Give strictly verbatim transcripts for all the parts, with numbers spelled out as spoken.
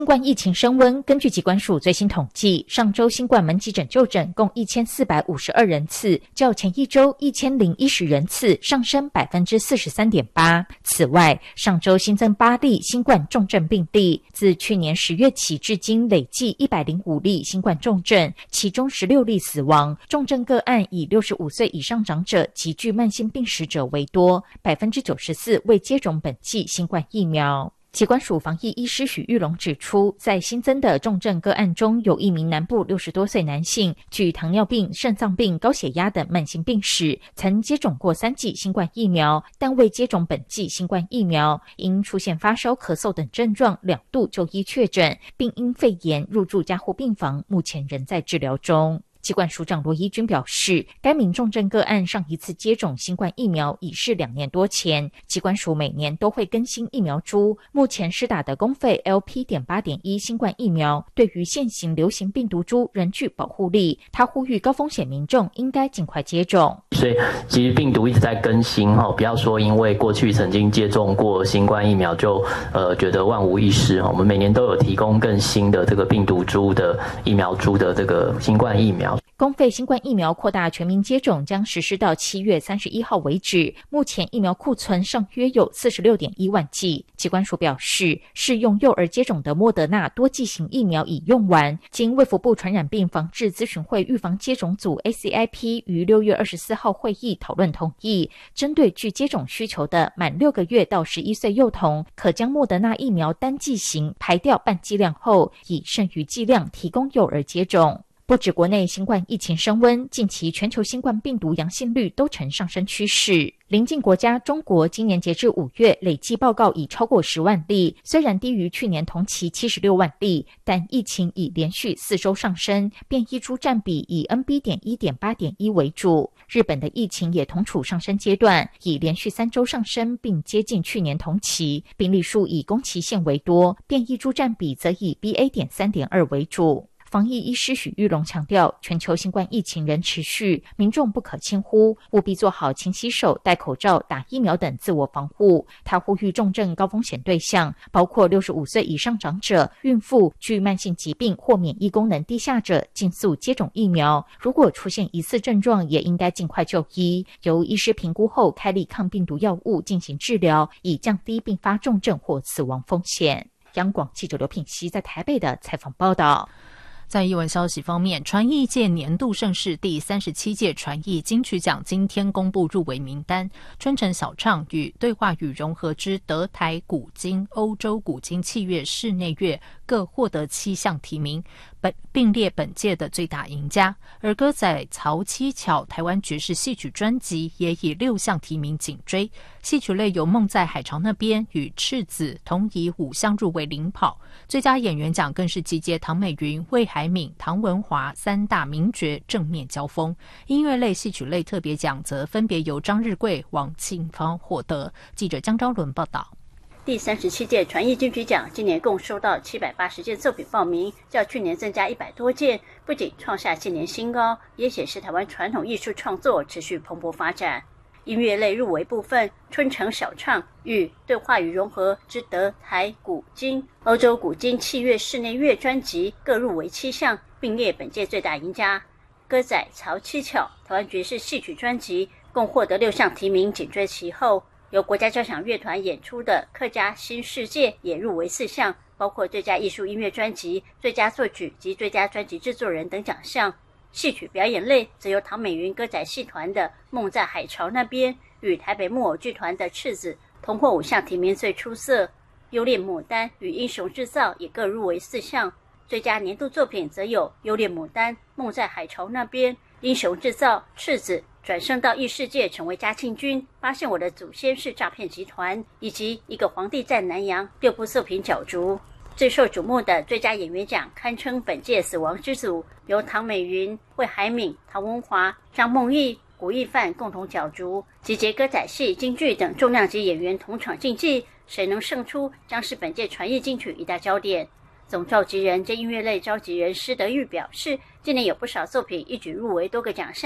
新冠疫情升温，根据疾管署最新统计，上周新冠门急诊就诊共一千四百五十二人次，较前一周一千零一十人次上升 百分之四十三点八。此外，上周新增八例新冠重症病例，自去年十月起至今累计一百零五例新冠重症，其中十六例死亡。重症个案以六十五岁以上长者及具慢性病史者为多， 百分之九十四 未接种本剂新冠疫苗。疾管署防疫医师许玉龙指出，在新增的重症个案中，有一名南部六十多岁男性，具糖尿病、肾脏病、高血压等慢性病史，曾接种过三剂新冠疫苗，但未接种本剂新冠疫苗，因出现发烧、咳嗽等症状，两度就医确诊，并因肺炎入住加护病房，目前仍在治疗中。疾管署长罗一军表示，该名重症个案上一次接种新冠疫苗已是两年多前，疾管署每年都会更新疫苗株，目前施打的公费 L P 点八点一 新冠疫苗对于现行流行病毒株仍具保护力，他呼吁高风险民众应该尽快接种。 所以其实病毒一直在更新，不要说因为过去曾经接种过新冠疫苗就呃觉得万无一失，我们每年都有提供更新的这个病毒株的疫苗株的这个新冠疫苗。 公费新冠疫苗扩大全民接种将实施到七月三十一号为止，目前疫苗库存尚约有 四十六点一万剂。疾管署表示，适用幼儿接种的莫德纳多剂型疫苗已用完，经卫福部传染病防治咨询会预防接种组 A C I P 于六月二十四号会议讨论同意，针对具接种需求的满六个月到十一岁幼童，可将莫德纳疫苗单剂型排掉半剂量后，以剩余剂量提供幼儿接种。不止国内新冠疫情升温，近期全球新冠病毒阳性率都呈上升趋势。邻近国家中国今年截至五月累计报告已超过十万例，虽然低于去年同期七十六万例，但疫情已连续四周上升，变异株占比以 N B 点一点八点一 为主。日本的疫情也同处上升阶段，已连续三周上升，并接近去年同期，病例数以宫崎县为多，变异株占比则以 B A 点三点二 为主。防疫医师许玉龙强调，全球新冠疫情仍持续，民众不可轻忽，务必做好勤洗手、戴口罩、打疫苗等自我防护。他呼吁重症高风险对象，包括六十五岁以上长者、孕妇、具慢性疾病或免疫功能低下者，尽速接种疫苗。如果出现疑似症状，也应该尽快就医，由医师评估后开立抗病毒药物进行治疗，以降低并发重症或死亡风险。央广记者刘品熙在台北的采访报道。 在艺文消息方面，传艺界年度盛事第三十七届传艺金曲奖今天公布入围名单，春城小唱与对话与融合之德台古今欧洲古今器乐室内乐各获得七项提名，本并列本届的最大赢家。而歌仔曹七巧台湾爵士戏曲专辑也以六项提名紧追，戏曲类有梦在海潮那边与赤子同以五项入围领跑，最佳演员奖更是集结唐美云、魏海敏、唐文华三大名角正面交锋。音乐类、戏曲类特别奖则分别由张日贵、王庆芳获得。记者江昭伦报道。 第三十七届传艺金曲奖今年共收到七百八十件作品报名，较去年增加一百多件，不仅创下今年新高，也显示台湾传统艺术创作持续蓬勃发展。音乐类入围部分，春城小唱与对话与融合之德台古今欧洲古今器乐室内乐专辑各入围七项，并列本届最大赢家。歌仔曹七巧台湾爵士戏曲专辑共获得六项提名，紧追其后。由国家交响乐团演出的客家新世界也入围四项，包括最佳艺术音乐专辑、最佳作曲及最佳专辑制作人等奖项。戏曲表演类则由唐美云歌仔戏团的《梦在海潮那边》与台北木偶剧团的《赤子》同获五项提名最出色。优恋牡丹与英雄制造也各入围四项。最佳年度作品则有优恋牡丹、梦在海潮那边、英雄制造、赤子、转生到异世界成为嘉庆君、发现我的祖先是诈骗集团，以及一个皇帝在南洋六部作品角逐。最受瞩目的最佳演员奖堪称本届死亡之组，由唐美云、魏海敏、唐文华、张梦毅、古义范共同角逐，集结歌仔戏、京剧等重量级演员同场竞技，谁能胜出将是本届传艺金曲一大焦点。总召集人兼音乐类召集人施德玉表示，今年有不少作品一举入围多个奖项，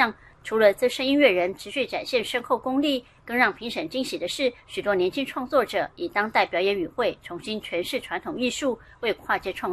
除了资深音乐人持续展现深厚功力，更让评审惊喜的是，许多年轻创作者以当代表演语汇重新诠释传统艺术，为跨界创